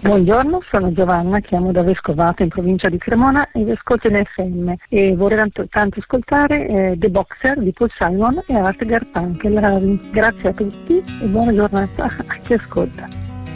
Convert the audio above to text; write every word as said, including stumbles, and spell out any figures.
Buongiorno, sono Giovanna, chiamo da Vescovato in provincia di Cremona e vi ascolto in F M e vorrei tanto, tanto ascoltare eh, The Boxer di Paul Simon e Art Garfunkel. Grazie a tutti e buona giornata a chi ascolta.